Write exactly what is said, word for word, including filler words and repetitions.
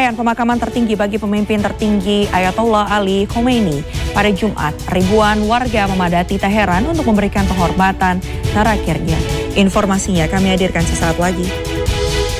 Rangkaian pemakaman tertinggi bagi pemimpin tertinggi Ayatollah Ali Khomeini pada Jumat, ribuan warga memadati Teheran untuk memberikan penghormatan terakhirnya. Informasinya kami hadirkan sesaat lagi.